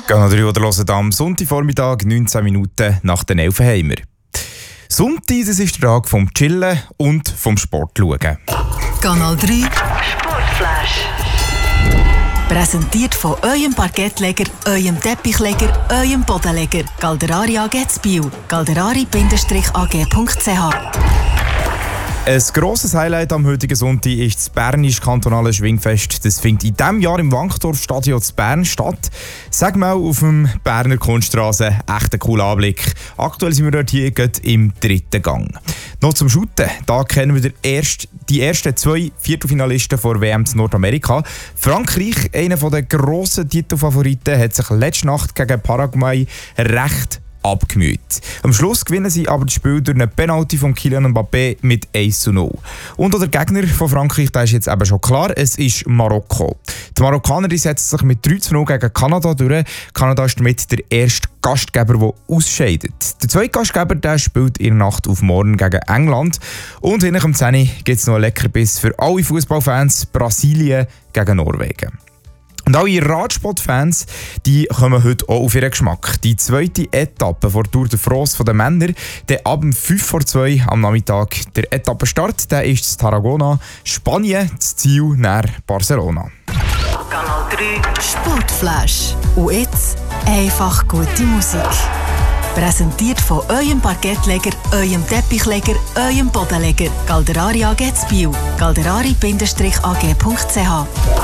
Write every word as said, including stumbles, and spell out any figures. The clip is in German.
Kanal drei oder hören am Sonntagvormittag, neunzehn Minuten nach den elf haben wir. Sonntag, das ist der Tag vom Chillen und vom Sport schauen. Kanal drei Sportflash. Präsentiert von eurem Parkettleger, eurem Teppichleger, eurem Bodenleger. Galderari A G Zbiel. galderari A G punkt c h. Ein grosses Highlight am heutigen Sonntag ist das Bernische Kantonale Schwingfest. Das findet in diesem Jahr im Wankdorfstadion zu Bern statt. Sag mal, auf dem Berner Kunststraße, echt ein cooler Anblick. Aktuell sind wir dort hier im dritten Gang. Noch zum Shooten. Da kennen wir den erst, die ersten zwei Viertelfinalisten vor W M in Nordamerika. Frankreich, einer der grossen Titelfavoriten, hat sich letzte Nacht gegen Paraguay recht abgemüht. Am Schluss gewinnen sie aber das Spiel durch eine Penalty von Kylian Mbappé mit eins zu null. Und der Gegner von Frankreich, der ist jetzt eben schon klar, es ist Marokko. Die Marokkaner die setzen sich mit drei zu null gegen Kanada durch. Kanada ist damit der erste Gastgeber, der ausscheidet. Der zweite Gastgeber der spielt in der Nacht auf morgen gegen England. Und hinter dem zehn Uhr gibt es noch einen Leckerbiss für alle Fußballfans: Brasilien gegen Norwegen. Und alle Radsportfans, die kommen heute auch auf ihren Geschmack. Die zweite Etappe vor Tour de France der Männer, der ab fünf vor zwei am Nachmittag. Der Etappenstart, der ist in Tarragona, Spanien, das Ziel nach Barcelona. Kanal drei Sportflash. Und jetzt einfach gute Musik. Präsentiert von eurem Parkettleger, eurem Teppichleger, eurem Bodenleger. Galderari A G Zbiel. galderari A G punkt c h.